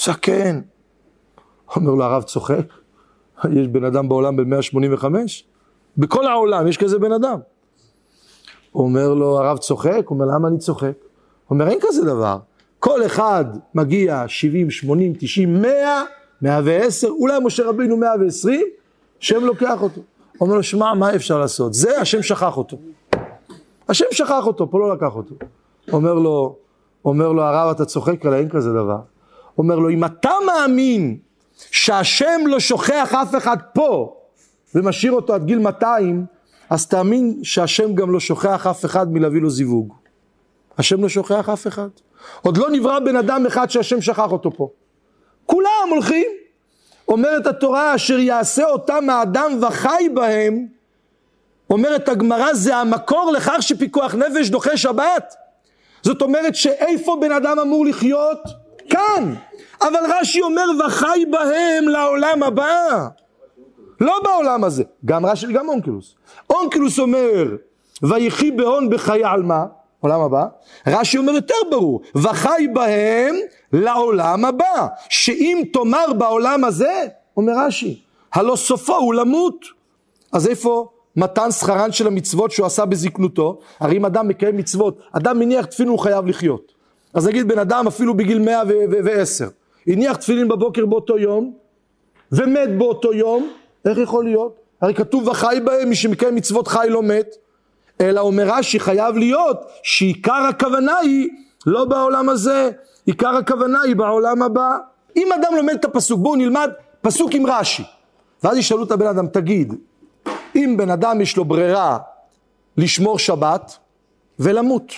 זקן. אומר לו, הרב צוחק? יש בן אדם בעולם ב-185? בכל העולם יש כזה בן אדם. אומר לו, הרב צוחק? אומר, למה אני צוחק? אומר, אין כזה דבר. כל אחד מגיע 70, 80, 90, 100, 110, אולי משה רבינו 120, השם לוקח אותו. אומר לו, שמע, מה אפשר לעשות? זה השם שכח אותו. השם שכח אותו, פה לא לקח אותו. אומר לו, הרב, אתה צוחק עליי, אין כזה דבר. אומר לו, אם אתה מאמין שהשם לא שוכח אף אחד פה, ומשאיר אותו עד גיל 200, אז תאמין שהשם גם לא שוכח אף אחד מלהביא לו זיווג. השם לא שוכח אף אחד. עוד לא נברא בן אדם אחד שהשם שכח אותו פה. כולם הולכים. אומרת התורה, אשר יעשה אותם האדם וחי בהם, אומרת הגמרא, זה המקור לכך שפיקוח נפש דוחה שבת. זאת אומרת שאיפה בן אדם אמור לחיות? כאן. אבל רש"י אומר וחי בהם לעולם הבא. לא בעולם הזה. גם רש"י, גם אונקלוס. אונקלוס אומר, ויחי בהון בחיי על מה? עולם הבא. רש"י אומר יותר ברור, וחי בהם לעולם הבא. שאם תאמר בעולם הזה, אומר רש"י, הלא סופו הוא למות. אז איפה מתן שכרן של המצוות שהוא עשה בזקנותו? הרי אם אדם מקיים מצוות, אדם מניח תפילין הוא חייב לחיות. אז נגיד בן אדם אפילו בגיל 110, הניח תפילין בבוקר באותו יום, ומת באותו יום, איך יכול להיות? הרי כתוב וחי בהם, מי שמקיים מצוות חי לא מת, אלא אומר רש"י חייב להיות שעיקר הכוונה היא לא בעולם הזה, עיקר הכוונה היא בעולם הבא. אם אדם לומד את הפסוק, בואו נלמד פסוק עם רש"י, ואז ישאלו את הבן אדם, תגיד, אם בן אדם יש לו ברירה לשמור שבת ולמות,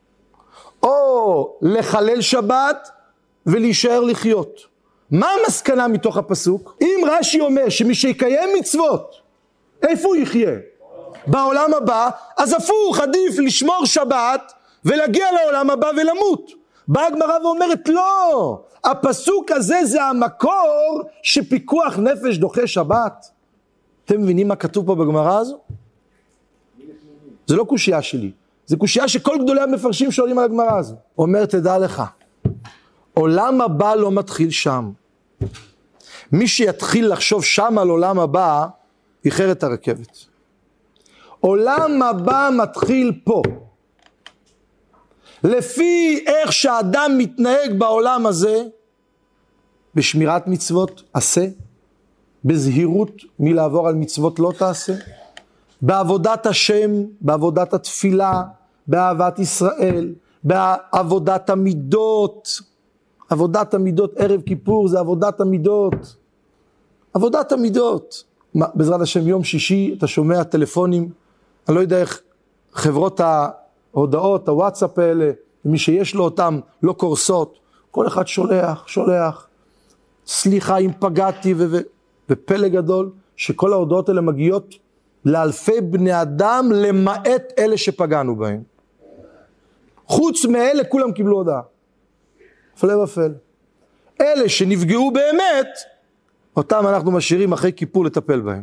או לחלל שבת ולהישאר לחיות, מה המסקנה מתוך הפסוק? אם רש"י אומר שמי שיקיים מצוות, איפה הוא יחיה? בעולם הבא, אז הפוך, עדיף לשמור שבת ולהגיע לעולם הבא ולמות. באה הגמרא ואומרת, לא, הפסוק הזה זה המקור שפיקוח נפש דוחה שבת. אתם מבינים מה כתוב פה בגמרא הזו? זה לא קושייה שלי, זה קושייה שכל גדולי המפרשים שואלים על הגמרא הזו. אומר, תדע לך, עולם הבא לא מתחיל שם. מי שיתחיל לחשוב שם על עולם הבא, איחר את הרכבת. עולם הבא מתחיל פה. לפי איך שהאדם מתנהג בעולם הזה, בשמירת מצוות עשה, בזהירות מלעבור על מצוות לא תעשה, בעבודת השם, בעבודת התפילה, באהבת ישראל, בעבודת המידות. עבודת המידות, ערב כיפור זה עבודת המידות. עבודת המידות. בעזרת השם יום שישי אתה שומע טלפונים, אני לא יודע איך חברות ההודעות, הוואטסאפ האלה, מי שיש לו אותם לא קורסות, כל אחד שולח, סליחה אם פגעתי ופלא גדול, שכל ההודעות האלה מגיעות לאלפי בני אדם, למעט אלה שפגענו בהם. חוץ מאלה כולם קיבלו הודעה. הפלא ופלא. אלה שנפגעו באמת, אותם אנחנו משאירים אחרי כיפור לטפל בהם.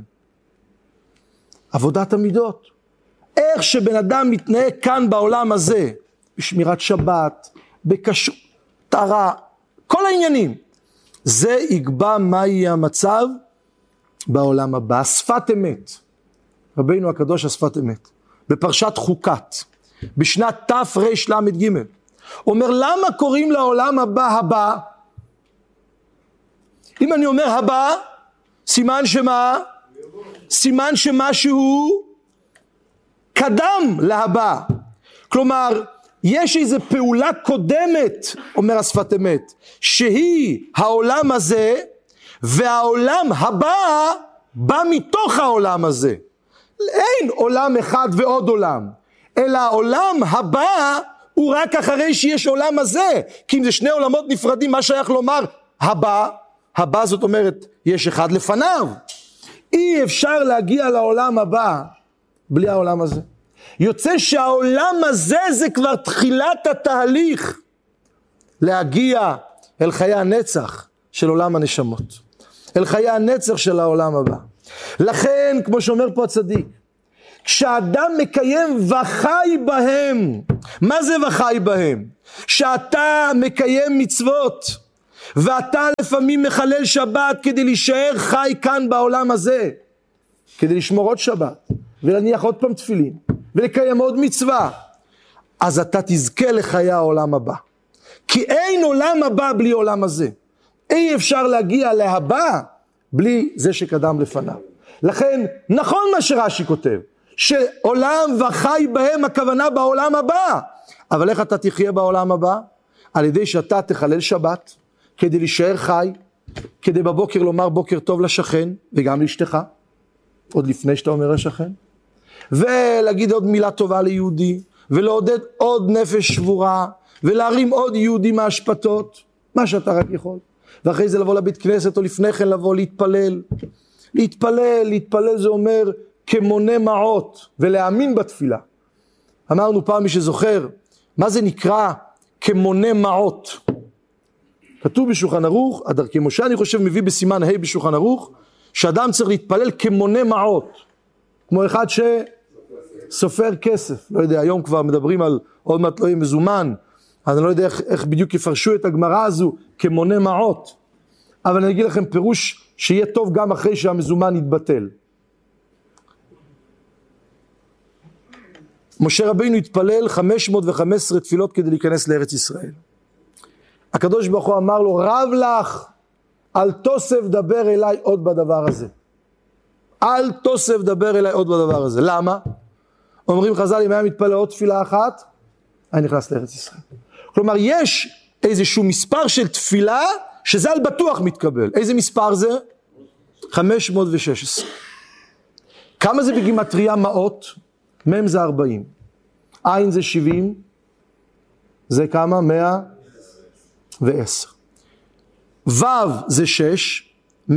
עבודת המידות. איך שבן אדם מתנהג כאן בעולם הזה, בשמירת שבת, בקשר, טהרה, כל העניינים, זה יקבע מה יהיה המצב בעולם הבא. שפת אמת. רבינו הקדוש השפת אמת. בפרשת חוקת, בשנת תרל"ג, אומר למה קוראים לעולם הבא? אם אני אומר הבא, סימן שמה? סימן שמשהו קדם להבא. כלומר, יש איזו פעולה קודמת, אומר השפת אמת, שהיא העולם הזה, והעולם הבא בא מתוך העולם הזה. אין עולם אחד ועוד עולם, אלא העולם הבא הוא רק אחרי שיש עולם הזה. כי אם זה שני עולמות נפרדים, מה שייך לומר הבא זאת אומרת, יש אחד לפניו. אי אפשר להגיע לעולם הבא בלי העולם הזה. יוצא שהעולם הזה זה כבר תחילת התהליך להגיע אל חיי הנצח של עולם הנשמות, אל חיי הנצח של העולם הבא. לכן, כמו שאומר פה הצדיק, כשאדם מקיים וחי בהם, מה זה וחי בהם? שאתה מקיים מצוות ואתה לפעמים מחלל שבת כדי להישאר חי כאן בעולם הזה, כדי לשמור עוד שבת, ולהניח עוד פעם תפילין, ולקיים עוד מצווה, אז אתה תזכה לחיי העולם הבא. כי אין עולם הבא בלי עולם הזה. אי אפשר להגיע להבא בלי זה שקדם לפניו. לכן, נכון מה שרש"י כותב, שעולם וחי בהם הכוונה בעולם הבא. אבל איך אתה תחיה בעולם הבא? על ידי שאתה תחלל שבת, כדי להישאר חי, כדי בבוקר לומר בוקר טוב לשכן, וגם לאשתך, עוד לפני שאתה אומר לשכן, ולהגיד עוד מילה טובה ליהודי, ולעודד עוד נפש שבורה, ולהרים עוד יהודי מהשפטות, מה שאתה רק יכול. ואחרי זה לבוא לבית כנסת, או לפני כן לבוא להתפלל. להתפלל זה אומר כמונה מעות, ולהאמין בתפילה. אמרנו פעם, מי שזוכר, מה זה נקרא כמונה מעות? כתוב בשולחן ערוך, הדרכי משה אני חושב מביא בסימן ה' בשולחן ערוך, שאדם צריך להתפלל כמונה מעות, כמו אחד שסופר כסף. לא יודע, היום כבר מדברים על עוד מעט לא יהיה מזומן, אז אני לא יודע איך בדיוק יפרשו את הגמרא הזו כמונה מעות, אבל אני אגיד לכם פירוש שיהיה טוב גם אחרי שהמזומן יתבטל. משה רבינו התפלל 515 תפילות כדי להיכנס לארץ ישראל. הקדוש ברוך הוא אמר לו, רב לך, אל תוסף דבר אליי עוד בדבר הזה. אל תוסף דבר אליי עוד בדבר הזה. למה? אומרים חז"ל, אם היה מתפלל עוד תפילה אחת, היה נכנס לארץ ישראל. כלומר, יש איזשהו מספר של תפילה, שזה על בטוח מתקבל. איזה מספר זה? 516. כמה זה בגימטריה מאות? מם זה 40. עין זה 70. זה כמה? 110. וו זה 6.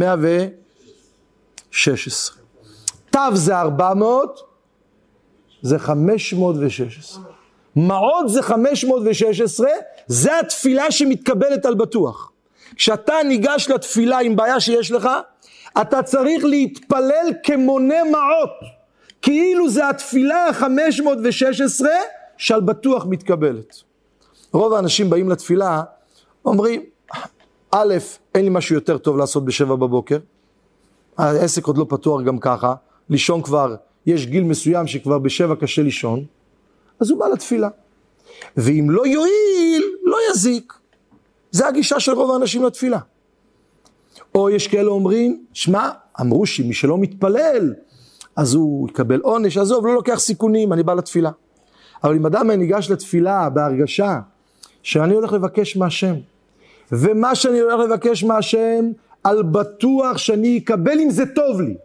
116. תו זה 400. זה 516. מעות זה 516. זה התפילה שמתקבלת על בטוח. כשאתה ניגש לתפילה עם בעיה שיש לך, אתה צריך להתפלל כמונה מעות. כאילו זה התפילה 516 שעל בטוח מתקבלת. רוב האנשים באים לתפילה, אומרים, א', אין לי משהו יותר טוב לעשות ב7 בבוקר, העסק עוד לא פתוח גם ככה, לישון כבר, יש גיל מסוים שכבר ב7 קשה לישון, אז הוא בא לתפילה. ואם לא יועיל, לא יזיק. זה הגישה של רוב האנשים לתפילה. או יש כאלה אומרים, שמע, אמרו שמי שלא מתפלל, אז הוא יקבל עונש, עזוב, לא לוקח סיכונים, אני בא לתפילה. אבל אם אדם ניגש לתפילה בהרגשה, שאני הולך לבקש מהשם, ומה שאני הולך לבקש מהשם, על בטוח שאני אקבל אם זה טוב לי.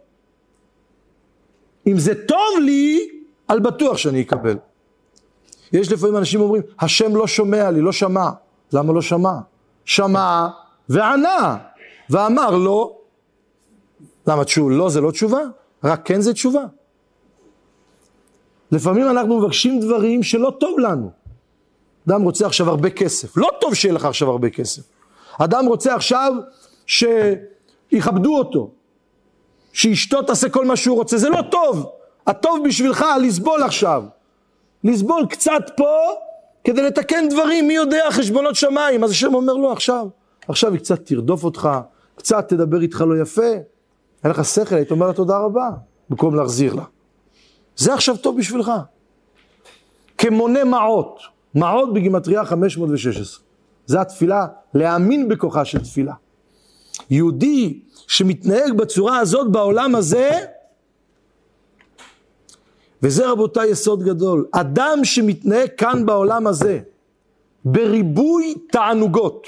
אם זה טוב לי, על בטוח שאני אקבל. יש לפעמים אנשים אומרים, השם לא שומע לי, לא שמע. למה לא שמע? שמע וענה, ואמר לא. למה תשוב? לא זה לא תשובה, רק כן זה תשובה. לפעמים אנחנו מבקשים דברים שלא טוב לנו. אדם רוצה עכשיו הרבה כסף, לא טוב שיהיה לך עכשיו הרבה כסף. אדם רוצה עכשיו שיכבדו אותו, שאשתו תעשה כל מה שהוא רוצה, זה לא טוב. הטוב בשבילך לסבול עכשיו. לסבול קצת פה כדי לתקן דברים, מי יודע, חשבונות שמיים. אז השם אומר לו עכשיו היא קצת תרדוף אותך, קצת תדבר איתך לא יפה, אין לך שכל, היית אומר לה תודה רבה, במקום להחזיר לה. זה עכשיו טוב בשבילך. כמונה מעות, מעות בגימטריה 516. זה התפילה, להאמין בכוחה של תפילה. יהודי שמתנהג בצורה הזאת בעולם הזה, וזה רבותיי יסוד גדול, אדם שמתנהג כאן בעולם הזה, בריבוי תענוגות,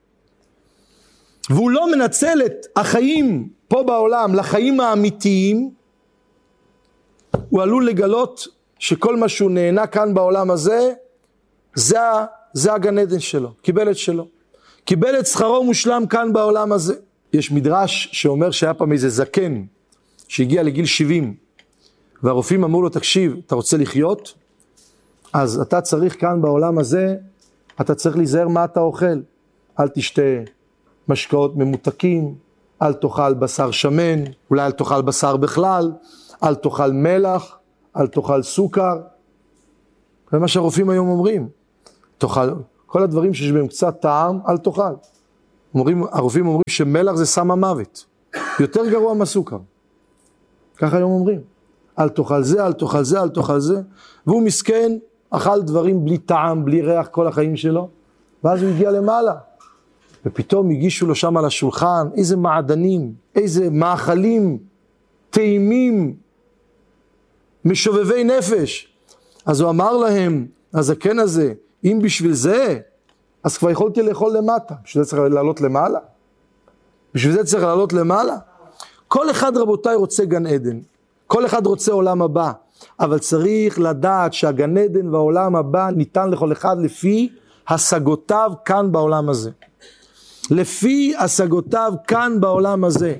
והוא לא מנצל את החיים פה בעולם לחיים האמיתיים, הוא עלול לגלות שכל מה שהוא נהנה כאן בעולם הזה, זה הגן עדן שלו, קיבל את שלו. קיבל את שכרו מושלם כאן בעולם הזה. יש מדרש שאומר שהיה פעם איזה זקן, שהגיע לגיל 70, והרופאים אמרו לו, תקשיב, אתה רוצה לחיות? אז אתה צריך כאן בעולם הזה, אתה צריך להיזהר מה אתה אוכל. אל תשתה משקאות ממותקים, אל תאכל בשר שמן, אולי אל תאכל בשר בכלל, אל תאכל מלח, אל תאכל סוכר. זה מה שהרופאים היום אומרים. תאכל, כל הדברים שיש בהם קצת טעם, אל תאכל. הרופאים אומרים שמלח זה סם המוות, יותר גרוע מהסוכר. ככה היום אומרים. אל תאכל זה, אל תאכל זה, אל תאכל זה. והוא מסכן, אכל דברים בלי טעם, בלי ריח כל החיים שלו. ואז הוא הגיע למעלה. ופתאום הגישו לו שם על השולחן, איזה מעדנים, איזה מאכלים, טעימים, משובבי נפש. אז הוא אמר להם, הזקן הזה, אם בשביל זה, אז כבר יכולתי לאכול למטה. בשביל זה צריך לעלות למעלה? בשביל זה צריך לעלות למעלה? כל אחד רבותיי רוצה גן עדן. כל אחד רוצה עולם הבא. אבל צריך לדעת שהגן עדן והעולם הבא ניתן לכל אחד לפי השגותיו כאן בעולם הזה. לפי השגותיו כאן בעולם הזה.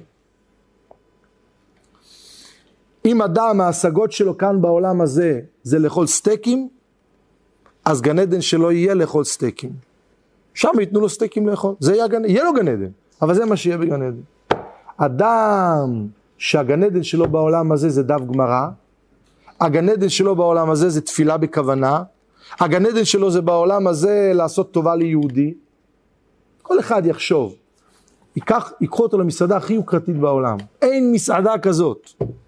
אם אדם ההשגות שלו כאן בעולם הזה זה לאכול סטייקים, אז גן עדן שלו יהיה לאכול סטייקים. שם ייתנו לו סטייקים לאכול. זה יהיה לו גן עדן, אבל זה מה שיהיה בגן עדן. אדם שהגן עדן שלו בעולם הזה זה דף גמרא, הגן עדן שלו בעולם הזה זה תפילה בכוונה, הגן עדן שלו זה בעולם הזה לעשות טובה ליהודי. כל אחד יחשוב, ייקחו אותו למסעדה הכי יוקרתית בעולם. אין מסעדה כזאת.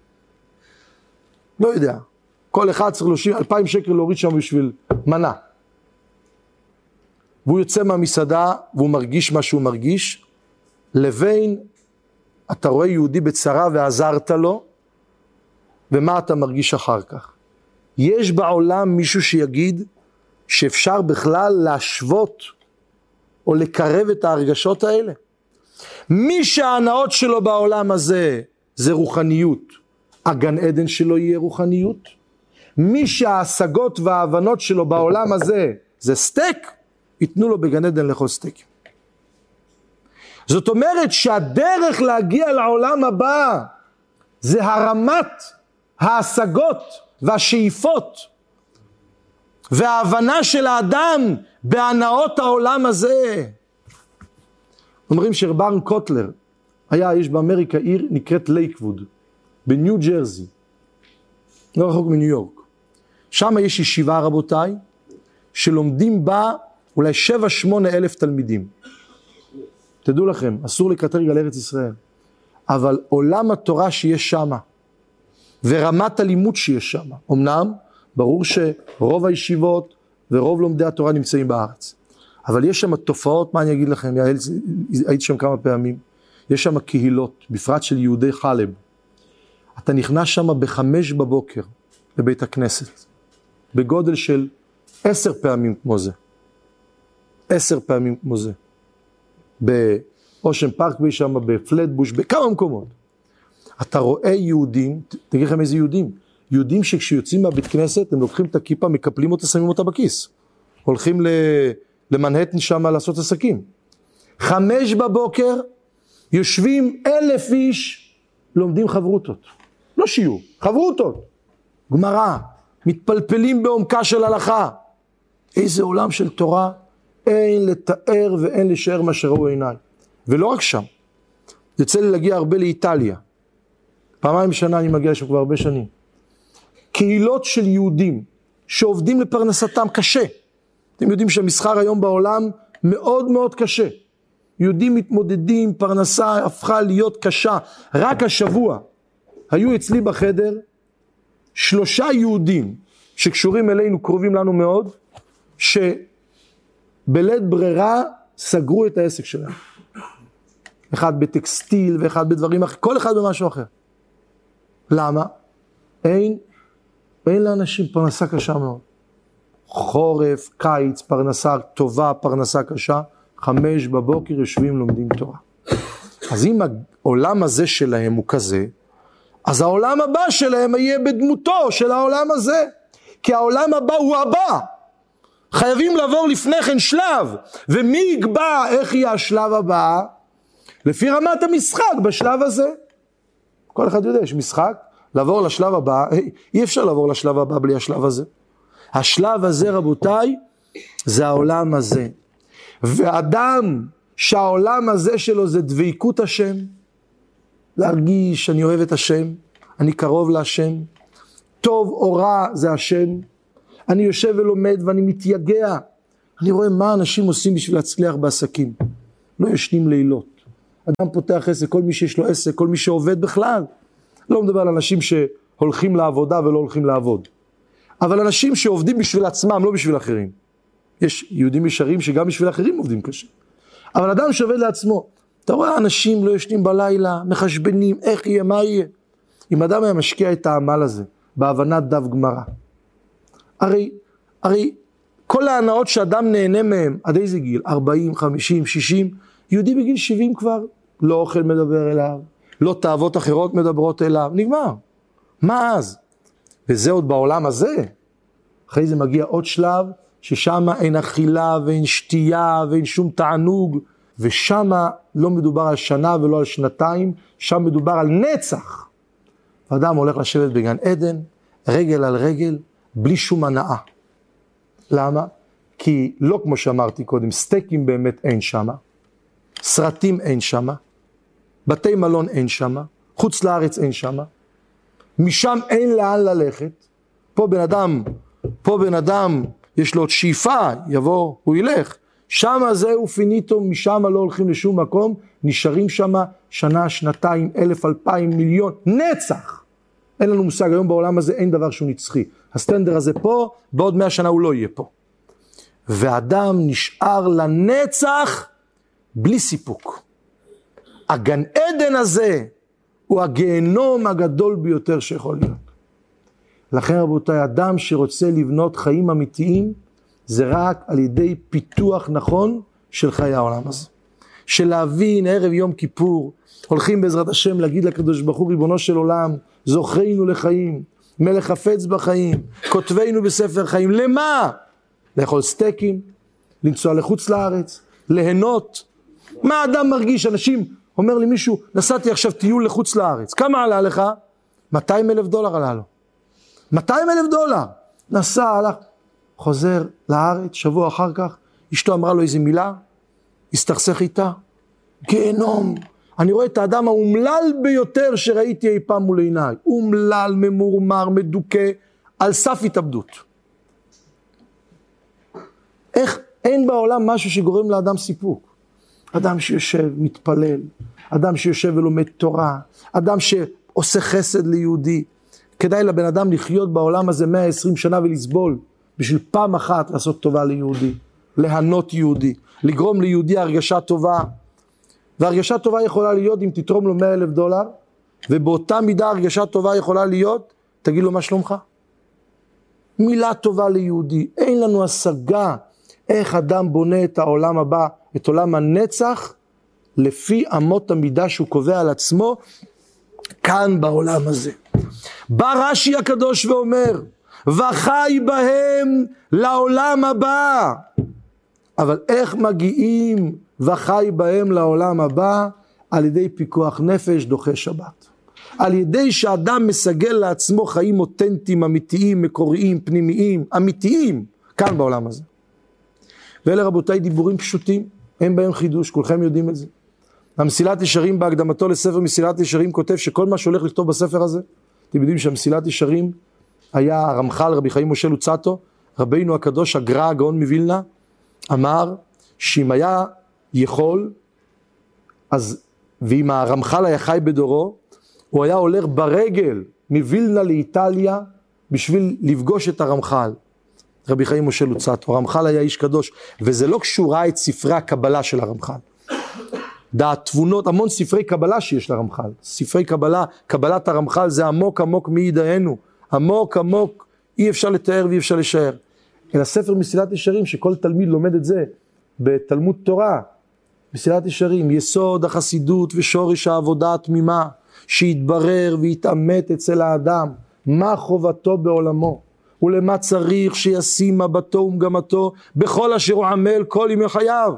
לא יודע. כל אחד צריך 2,000 שקל להוריד שם בשביל מנה. והוא יוצא מהמסעדה והוא מרגיש מה שהוא מרגיש, לבין אתה רואה יהודי בצרה ועזרת לו, ומה אתה מרגיש אחר כך? יש בעולם מישהו שיגיד שאפשר בכלל להשוות או לקרב את ההרגשות האלה? מי שההנאות שלו בעולם הזה זה רוחניות, הגן עדן שלו יהיה רוחניות. מי שההשגות וההבנות שלו בעולם הזה זה סטייק, ייתנו לו בגן עדן לאכול סטייקים. זאת אומרת שהדרך להגיע לעולם הבא זה הרמת ההשגות והשאיפות וההבנה של האדם בהנאות העולם הזה. אומרים שרברן קוטלר יש באמריקה עיר נקראת לייקווד בניו ג'רזי, לא רחוק מניו יורק. שם יש ישיבה רבותיי שלומדים בה אולי 7-8 אלף תלמידים. תדעו לכם, אסור לקטרג על ארץ ישראל, אבל עולם התורה שיש שם ורמת הלימוד שיש שם, אמנם ברור שרוב הישיבות ורוב לומדי התורה נמצאים בארץ, אבל יש שם תופעות, מה אני אגיד לכם, הייתי שם כמה פעמים, יש שם קהילות, בפרט של יהודי חלב. אתה נכנס שם ב5 בבוקר לבית הכנסת, בגודל של 10 פעמים כמו זה. 10 פעמים כמו זה. באושן פארק בי שם, בפלטבוש, בכמה מקומות. אתה רואה יהודים, תגיד לכם איזה יהודים? יהודים שכשיוצאים מהבית כנסת, הם לוקחים את הכיפה, מקפלים אותה, שמים אותה בכיס. הולכים למנהטן שם לעשות עסקים. 5 בבוקר, יושבים 1,000 איש, לומדים חברותות. לא שיעור, חברותות. גמרא, מתפלפלים בעומקה של הלכה. איזה עולם של תורה, אין לתאר ואין לשער מה שראו עיניי. ולא רק שם. יוצא לי להגיע הרבה לאיטליה. פעמיים בשנה אני מגיע לשם כבר הרבה שנים. קהילות של יהודים שעובדים לפרנסתם קשה. אתם יודעים שהמסחר היום בעולם מאוד מאוד קשה. יהודים מתמודדים, פרנסה הפכה להיות קשה. רק השבוע היו אצלי בחדר 3 יהודים שקשורים אלינו, קרובים לנו מאוד, שבלית ברירה סגרו את העסק שלהם. אחד בטקסטיל ואחד בדברים אחרים, כל אחד במשהו אחר. למה? אין לאנשים פרנסה קשה מאוד. חורף, קיץ, פרנסה טובה, פרנסה קשה, 5 בבוקר יושבים לומדים תורה. אז אם העולם הזה שלהם הוא כזה, אז העולם הבא שלהם יהיה בדמותו של העולם הזה. כי העולם הבא הוא הבא. חייבים לעבור לפני כן שלב. ומי יקבע איך יהיה השלב הבא? לפי רמת המשחק בשלב הזה. כל אחד יודע, יש משחק, לעבור לשלב הבא, אי אפשר לעבור לשלב הבא בלי השלב הזה. השלב הזה רבותיי, זה העולם הזה. ואדם שהעולם הזה שלו זה דביקות השם, להרגיש אני אוהב את השם, אני קרוב להשם, טוב או רע זה השם, אני יושב ולומד ואני מתייגע, אני רואה מה אנשים עושים בשביל להצליח בעסקים, לא ישנים לילות. אדם פותח עסק, כל מי שיש לו עסק, כל מי שעובד בכלל. לא מדבר על אנשים שהולכים לעבודה ולא הולכים לעבוד. אבל אנשים שעובדים בשביל עצמם, לא בשביל אחרים. יש יהודים ישרים שגם בשביל אחרים עובדים קשה. אבל אדם שעובד לעצמו, אתה רואה אנשים לא ישנים בלילה, מחשבנים, איך יהיה, מה יהיה. אם אדם היה משקיע את העמל הזה, בהבנת דף גמרא, הרי כל ההנאות שאדם נהנה מהם, עד איזה גיל? 40, 50, 60, יהודי בגיל 70 כבר, לא אוכל מדבר אליו, לא תאוות אחרות מדברות אליו, נגמר. מה אז? וזה עוד בעולם הזה. אחרי זה מגיע עוד שלב, ששם אין אכילה ואין שתייה ואין שום תענוג, ושם לא מדובר על שנה ולא על שנתיים, שם מדובר על נצח. האדם הולך לשבת בגן עדן, רגל על רגל, בלי שום הנאה. למה? כי לא כמו שאמרתי קודם, סטייקים באמת אין שם, סרטים אין שם, בתי מלון אין שם, חוץ לארץ אין שם, משם אין לאן ללכת. פה בן אדם יש לו עוד שאיפה, יבוא, הוא ילך. שם זהו פיניטו, משם לא הולכים לשום מקום, נשארים שם שנה, שנתיים, 1,000, 2,000, מיליון, נצח. אין לנו מושג, היום בעולם הזה אין דבר שהוא נצחי. הסטנדר הזה פה, בעוד 100 שנה הוא לא יהיה פה. ואדם נשאר לנצח בלי סיפוק. הגן עדן הזה הוא הגיהנום הגדול ביותר שיכול להיות. לכן רבותיי, אדם שרוצה לבנות חיים אמיתיים, זה רק על ידי פיתוח נכון של חיי העולם הזה. של להבין ערב יום כיפור, הולכים בעזרת השם להגיד לקדוש ברוך הוא, ריבונו של עולם, זוכרינו לחיים, מלך חפץ בחיים, כותבינו בספר חיים, למה? לאכול סטייקים, לנסוע לחוץ לארץ, ליהנות. מה האדם מרגיש? אנשים, אומר לי מישהו, נסעתי עכשיו טיול לחוץ לארץ, כמה עלה לך? $200,000 עלה לו. $200,000. נסע, הלך, חוזר לארץ, שבוע אחר כך, אשתו אמרה לו איזה מילה, הסתכסך איתה, גיהנום. אני רואה את האדם האומלל ביותר שראיתי אי פעם מול עיניי, אומלל, ממורמר, מדוכא, על סף התאבדות. איך אין בעולם משהו שגורם לאדם סיפוק? אדם שיושב, מתפלל, אדם שיושב ולומד תורה, אדם שעושה חסד ליהודי. כדאי לבן אדם לחיות בעולם הזה 120 שנה ולסבול, בשביל פעם אחת לעשות טובה ליהודי, להנות יהודי, לגרום ליהודי הרגשה טובה. והרגשה טובה יכולה להיות אם תתרום לו $100,000, ובאותה מידה הרגשה טובה יכולה להיות, תגיד לו מה שלומך? מילה טובה ליהודי. אין לנו השגה איך אדם בונה את העולם הבא, את עולם הנצח, לפי אמות המידה שהוא קובע על עצמו, כאן בעולם הזה. בא רש"י הקדוש ואומר, וחי בהם לעולם הבא. אבל איך מגיעים וחי בהם לעולם הבא? על ידי פיקוח נפש דוחה שבת. על ידי שאדם מסגל לעצמו חיים אותנטיים, אמיתיים, מקוריים, פנימיים, אמיתיים, כאן בעולם הזה. ואלה רבותיי דיבורים פשוטים, אין בהם חידוש, כולכם יודעים את זה. המסילת ישרים בהקדמתו לספר מסילת ישרים כותב שכל מה שהולך לכתוב בספר הזה, אתם יודעים שהמסילת ישרים היה הרמח"ל רבי חיים משה לוצאטו, רבינו הקדוש הגר"א הגאון מווילנה, אמר שאם היה יכול, אז, ואם הרמח"ל היה חי בדורו, הוא היה הולך ברגל מווילנה לאיטליה, בשביל לפגוש את הרמח"ל, רבי חיים משה לוצאטו. הרמח"ל היה איש קדוש, וזה לא קשור ראה את ספרי הקבלה של הרמח"ל. דעת תבונות, המון ספרי קבלה שיש לרמח"ל. ספרי קבלה, קבלת הרמח"ל זה עמוק עמוק מידענו. עמוק עמוק, אי אפשר לתאר ואי אפשר לשער. אלא ספר מסילת ישרים, שכל תלמיד לומד את זה בתלמוד תורה. מסילת ישרים, יסוד החסידות ושורש העבודה התמימה, שיתברר ויתאמת אצל האדם, מה חובתו בעולמו, ולמה צריך שישים מבטו ומגמתו, בכל אשר הוא עמל כל ימי חייו.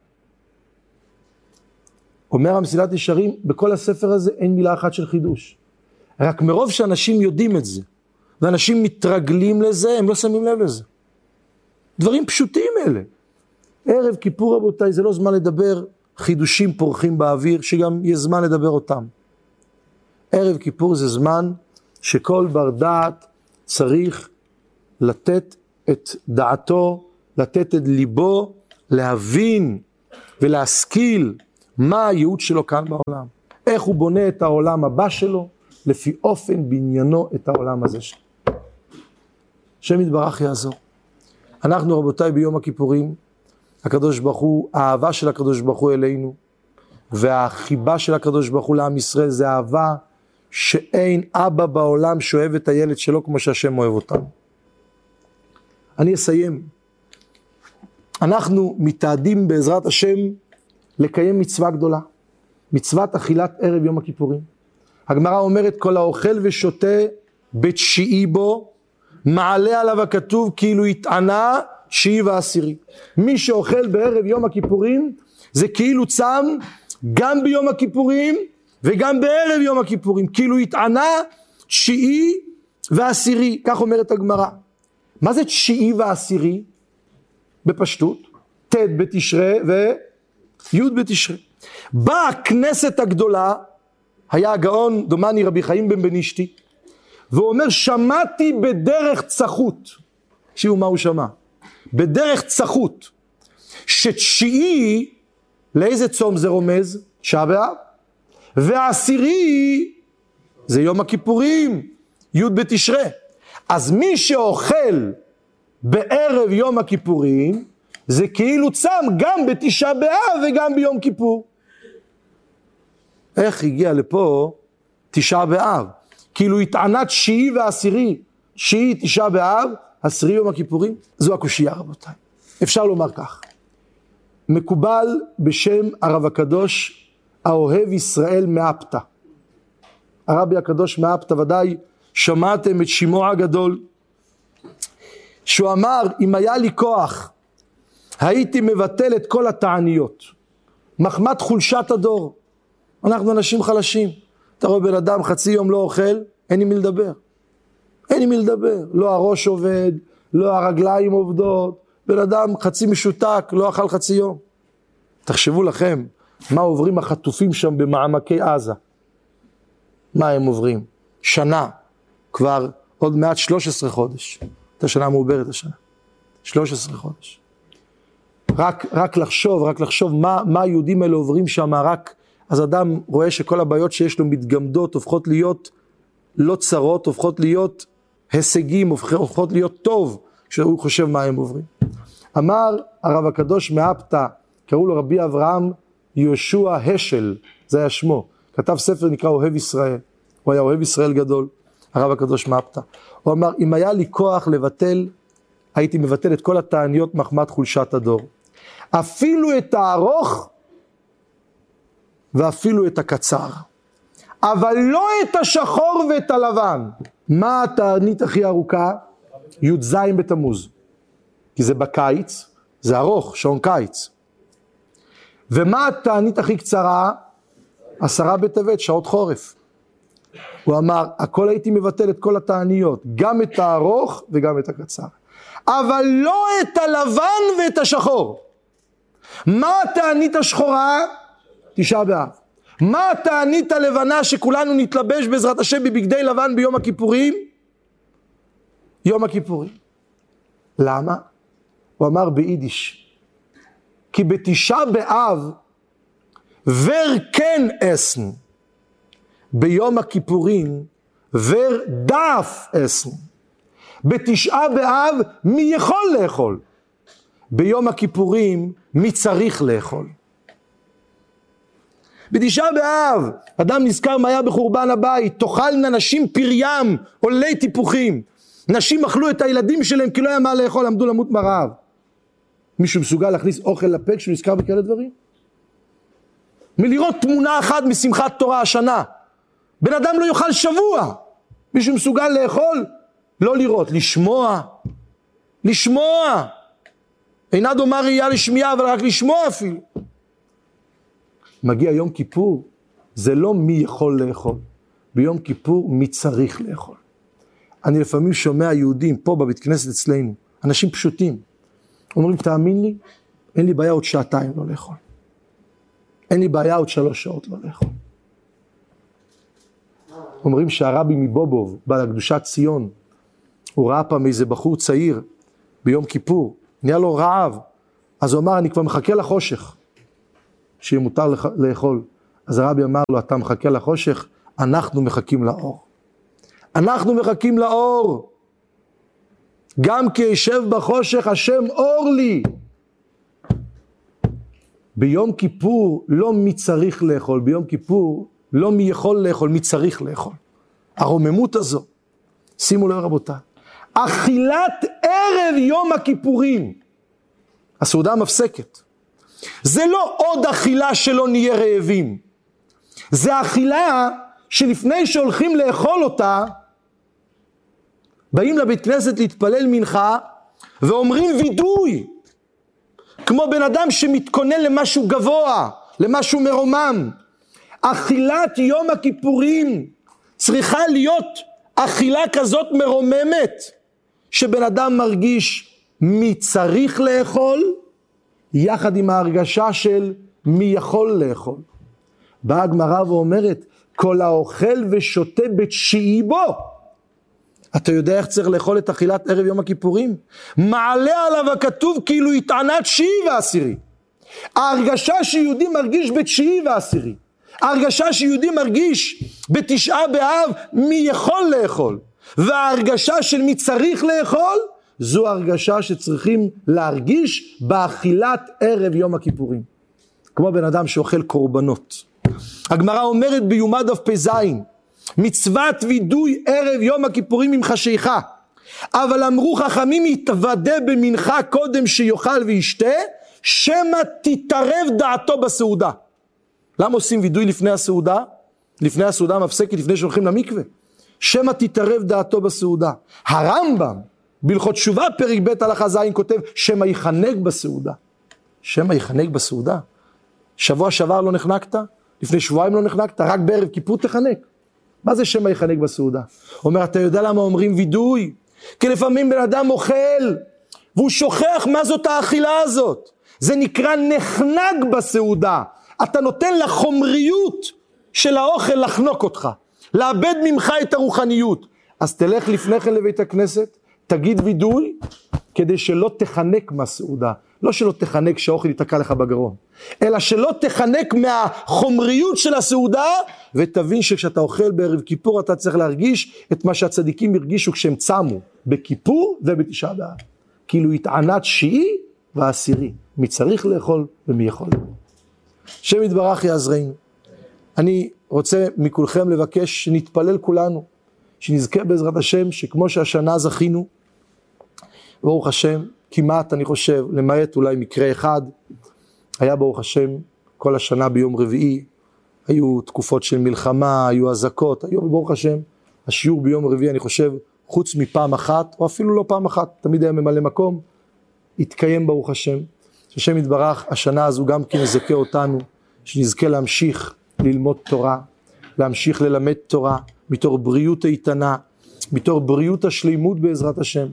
אומר המסילת ישרים, בכל הספר הזה אין מילה אחת של חידוש. רק מרוב שאנשים יודעים את זה, ואנשים מתרגלים לזה, הם לא שמים לב לזה. דברים פשוטים אלה. ערב כיפור רבותיי, זה לא זמן לדבר חידושים פורחים באוויר, שגם יש זמן לדבר אותם. ערב כיפור זה זמן שכל בר דעת צריך לתת את דעתו, לתת את ליבו, להבין ולהשכיל מה הייעוד שלו כאן בעולם. איך הוא בונה את העולם הבא שלו, לפי אופן בעניינו את העולם הזה שלו. השם יתברך יעזור. אנחנו רבותיי ביום הכיפורים, הקדוש ברוך הוא, האהבה של הקדוש ברוך הוא אלינו, והחיבה של הקדוש ברוך הוא לעם ישראל, זה אהבה שאין אבא בעולם שאוהב את הילד שלו כמו שהשם אוהב אותנו. אני אסיים. אנחנו מתעדים בעזרת השם לקיים מצווה גדולה, מצוות אכילת ערב יום הכיפורים. הגמרא אומרת, כל האוכל ושותה בתשיעי בו, מעלה עליו הכתוב כאילו התענה תשיעי ועשירי. מי שאוכל בערב יום הכיפורים, זה כאילו צם גם ביום הכיפורים וגם בערב יום הכיפורים, כאילו התענה תשיעי ועשירי, כך אומרת הגמרא. מה זה תשיעי ועשירי? בפשטות, ת' בתשרי וי' בתשרי. באה הכנסת הגדולה, היה הגאון דומני רבי חיים בן בנישתי, והוא אומר, שמעתי בדרך צחות. תקשיבו מה הוא שמע. בדרך צחות, שתשיעי, לאיזה צום זה רומז? תשעה באב. והעשירי, זה יום הכיפורים, י' בתשרי. אז מי שאוכל בערב יום הכיפורים, זה כאילו צם גם בתשעה באב וגם ביום כיפור. איך הגיע לפה תשעה באב? כאילו התענה תשיעי ועשירי, תשיעי תשעה באב, עשירי יום הכיפורים. זו הקושייה רבותיי. אפשר לומר כך. מקובל בשם הרב הקדוש, האוהב ישראל מאפתא. הרבי הקדוש מאפתא, ודאי שמעתם את שמו הגדול, שהוא אמר, אם היה לי כוח, הייתי מבטל את כל התעניות. מחמת חולשת הדור. אנחנו אנשים חלשים. אתה רואה בן אדם חצי יום לא אוכל, אין עם מי לדבר. אין עם מי לדבר. לא הראש עובד, לא הרגליים עובדות. בן אדם חצי משותק, לא אכל חצי יום. תחשבו לכם, מה עוברים החטופים שם במעמקי עזה. מה הם עוברים? שנה. כבר עוד מעט 13 חודש. את השנה מעוברת השנה. 13 חודש. רק לחשוב מה היהודים האלה עוברים שם, אז אדם רואה שכל הבעיות שיש לו מתגמדות, הופכות להיות לא צרות, הופכות להיות הישגים, הופכות להיות טוב, כשהוא חושב מה הם עוברים. אמר הרב הקדוש מאפתא, קראו לו רבי אברהם יהושע השל, זה היה שמו, כתב ספר נקרא אוהב ישראל, הוא היה אוהב ישראל גדול, הרב הקדוש מאפתא. הוא אמר, אם היה לי כוח לבטל, הייתי מבטל את כל התעניות מחמת חולשת הדור. אפילו את הארוך, ואפילו את הקצר. אבל לא את השחור ואת הלבן. מה התענית הכי ארוכה? י"ז בתמוז. כי זה בקיץ, זה ארוך, שעון קיץ. ומה התענית הכי קצרה? 10 בטבת, שעות חורף. הוא אמר, הכל הייתי מבטל את כל התעניות, גם את הארוך וגם את הקצר. אבל לא את הלבן ואת השחור. מה התענית השחורה? 9 באב. מה התענית הלבנה שכולנו נתלבש בעזרת השם בבגדי לבן ביום הכיפורים? יום הכיפורים. למה? הוא אמר ביידיש, כי ב9 באב ור כן אסן, ביום הכיפורים ור דף אסן. ב9 באב מי יכול לאכול? ביום הכיפורים מי צריך לאכול? ב9 באב אדם נזכר מה היה בחורבן הבית, תאכלנה נשים פריים עולי טיפוחים. נשים אכלו את הילדים שלהם כי לא היה מה לאכול, עמדו למות מרעב. מישהו מסוגל להכניס אוכל לפה כשהוא נזכר בכאלה דברים? מלראות תמונה אחת משמחת תורה השנה, בן אדם לא יאכל שבוע. מישהו מסוגל לאכול? לא לראות, לשמוע. אינה דומה ראייה לשמיעה, אבל רק לשמוע אפילו. מגיע יום כיפור, זה לא מי יכול לאכול. ביום כיפור מי צריך לאכול. אני לפעמים שומע יהודים פה בבית כנסת אצלנו, אנשים פשוטים, אומרים, תאמין לי, אין לי בעיה עוד 2 שעות לא לאכול. אין לי בעיה עוד 3 שעות לא לאכול. אומרים שהרבי מבובוב, בעל קדושת ציון, הוא ראה פעם איזה בחור צעיר, ביום כיפור, נהיה לו רעב, אז הוא אמר, אני כבר מחכה לחושך. שיהיה מותר לאכול. אז הרבי אמר לו, אתה מחכה לחושך, אנחנו מחכים לאור. אנחנו מחכים לאור. גם כי ישב בחושך, השם אור לי. ביום כיפור לא מי צריך לאכול, ביום כיפור לא מי יכול לאכול, מי צריך לאכול. הרוממות הזו, שימו לב רבותיי, אכילת ערב יום הכיפורים, הסעודה מפסקת. זה לא עוד אכילה שלא נהיה רעבים. זה אכילה שלפני שהולכים לאכול אותה, באים לבית כנסת להתפלל מנחה, ואומרים וידוי. כמו בן אדם שמתכונן למשהו גבוה, למשהו מרומם. אכילת יום הכיפורים צריכה להיות אכילה כזאת מרוממת, שבן אדם מרגיש מי צריך לאכול, יחד עם ההרגשה של מי יכול לאכול. באה הגמרא ואומרת, כל האוכל ושותה בתשיעי בו. אתה יודע איך צריך לאכול את אכילת ערב יום הכיפורים? מעלה עליו הכתוב כאילו התענה תשיעי ועשירי. ההרגשה שיהודי מרגיש בתשיעי ועשירי. ההרגשה שיהודי מרגיש בתשעה באב מי יכול לאכול. וההרגשה של מי צריך לאכול, זו הרגשה שצריכים להרגיש באכילת ערב יום הכיפורים. כמו בן אדם שאוכל קורבנות. הגמרא אומרת ביומא דף פ"ז, מצוות וידוי ערב יום הכיפורים עם חשיכה, אבל אמרו חכמים יתוודה במנחה קודם שיאכל וישתה, שמא תתערב דעתו בסעודה. למה עושים וידוי לפני הסעודה? לפני הסעודה מפסקת, לפני שהולכים למקווה. שמא תתערב דעתו בסעודה. הרמב"ם בהלכות תשובה פרק ב' הלכה ז' כותב שמא יחנק בסעודה. שמא יחנק בסעודה. שבוע שעבר לא נחנקת? לפני שבועיים לא נחנקת? רק בערב כיפור תחנק. מה זה שמא יחנק בסעודה? אומר, אתה יודע למה אומרים וידוי? כי לפעמים בן אדם אוכל והוא שוכח מה זאת האכילה הזאת. זה נקרא נחנק בסעודה. אתה נותן לחומריות של האוכל לחנוק אותך, לאבד ממך את הרוחניות. אז תלך לפני כן לבית הכנסת, תגיד וידוי, כדי שלא תחנק מהסעודה. לא שלא תחנק שהאוכל יתקע לך בגרון, אלא שלא תחנק מהחומריות של הסעודה, ותבין שכשאתה אוכל בערב כיפור, אתה צריך להרגיש את מה שהצדיקים הרגישו כשהם צמו, בכיפור ובתשעה באב. כאילו התענה תשיעי ועשירי, מי צריך לאכול ומי יכול לאכול. השם יתברך יעזרנו. אני רוצה מכולכם לבקש שנתפלל כולנו, שנזכה בעזרת השם, שכמו שהשנה זכינו, ברוך השם, כמעט אני חושב, למעט אולי מקרה אחד, היה ברוך השם כל השנה ביום רביעי, היו תקופות של מלחמה, היו הזקות, היו ברוך השם, השיעור ביום רביעי אני חושב, חוץ מפעם אחת, או אפילו לא פעם אחת, תמיד היה ממלא מקום, התקיים ברוך השם, שהשם יתברך, השנה הזו גם כן יזכה אותנו, שנזכה להמשיך ללמוד תורה, להמשיך ללמד תורה, מתוך בריאות איתנה, מתוך בריאות השלימות בעזרת השם,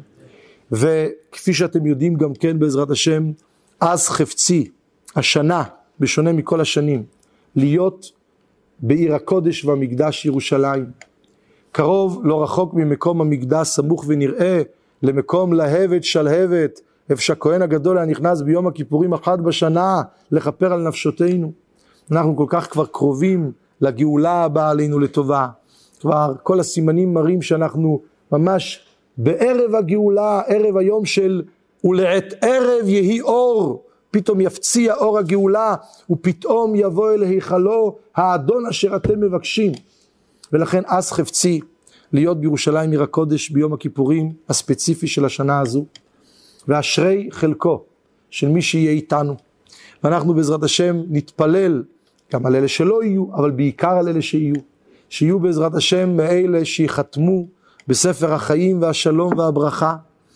וכפי שאתם יודעים גם כן בעזרת השם, אז חפצי, השנה, בשונה מכל השנים, להיות בעיר הקודש והמקדש ירושלים, קרוב, לא רחוק ממקום המקדש, סמוך ונראה, למקום להבת שלהבת, איפה שהכהן הגדול היה נכנס ביום הכיפורים אחת בשנה, לכפר על נפשותינו. אנחנו כל כך כבר קרובים לגאולה הבאה עלינו לטובה, כבר כל הסימנים מראים שאנחנו ממש בערב הגאולה, ערב היום של ולעת ערב יהי אור, פתאום יפציע אור הגאולה, ופתאום יבוא אל היכלו האדון אשר אתם מבקשים. ולכן אז חפצי להיות בירושלים עיר הקודש ביום הכיפורים הספציפי של השנה הזו, ואשרי חלקו של מי שיהיה איתנו. ואנחנו בעזרת השם נתפלל גם על אלה שלא יהיו, אבל בעיקר על אלה שיהיו בעזרת השם מאלה שיחתמו בספר החיים והשלום והברכה,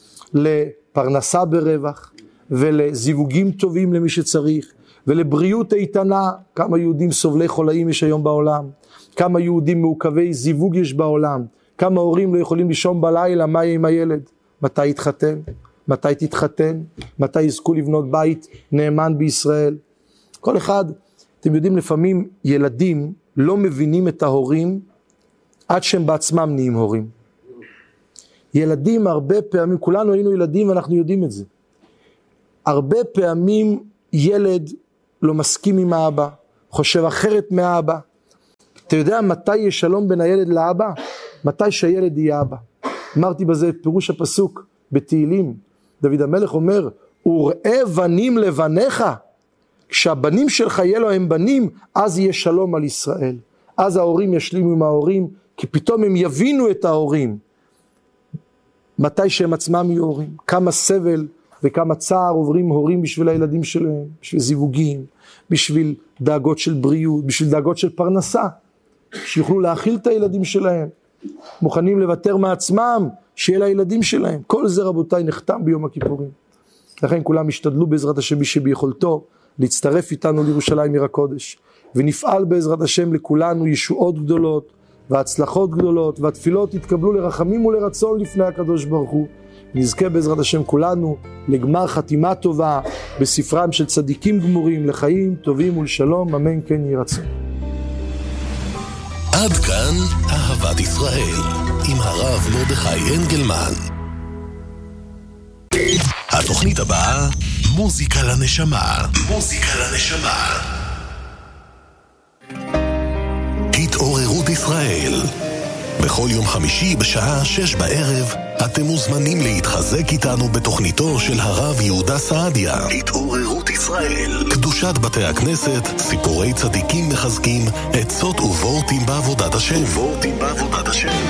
לפרנסה ברווח, ולזיווגים טובים למי שצריך, ולבריאות איתנה. כמה יהודים סובלי חולאים יש היום בעולם, כמה יהודים מעוכבי זיווג יש בעולם, כמה הורים לא יכולים לישון בלילה, מה יהיה עם הילד, מתי יתחתן, מתי תתחתן, מתי יזכו לבנות בית נאמן בישראל. כל אחד, אתם יודעים, לפעמים ילדים לא מבינים את ההורים, עד שהם בעצמם נהיים הורים. ילדים הרבה פעמים, כולנו היינו ילדים ואנחנו יודעים את זה. הרבה פעמים ילד לא מסכים עם האבא, חושב אחרת מהאבא. אתה יודע מתי יש שלום בין הילד לאבא? מתי שהילד יהיה אבא. אמרתי בזה פירוש הפסוק בתהילים. דוד המלך אומר, וראה בנים לבניך, כשהבנים שלך יהיה לו הם בנים, אז יהיה שלום על ישראל. אז ההורים ישלימו עם ההורים, כי פתאום הם יבינו את ההורים. מתי שהם עצמם יהיו הורים. כמה סבל וכמה צער עוברים הורים בשביל הילדים שלהם, בשביל זיווגים, בשביל דאגות של בריאות, בשביל דאגות של פרנסה, שיוכלו להאכיל את הילדים שלהם, מוכנים לוותר מעצמם, שיהיה לילדים שלהם. כל זה רבותיי נחתם ביום הכיפורים. לכן כולם השתדלו בעזרת השם מי שביכולתו, להצטרף איתנו לירושלים עיר הקודש, ונפעל בעזרת השם לכולנו ישועות גדולות, והצלחות גדולות, והתפילות יתקבלו לרחמים ולרצון לפני הקדוש ברוך הוא. נזכה בעזרת השם כולנו לגמר חתימה טובה בספרם של צדיקים גמורים, לחיים טובים ולשלום, אמן כן יהי רצון. עד כאן אהבת ישראל עם הרב מרדכי אנגלמן. התוכנית הבאה, מוזיקה לנשמה. מוזיקה לנשמה. התעוררות ישראל. בכל יום חמישי בשעה 6 בערב אתם מוזמנים להתחזק איתנו בתוכניתו של הרב יהודה סעדיה. התעוררות ישראל. קדושת בתי הכנסת, סיפורי צדיקים מחזקים, עצות ובורטים בעבודת השם.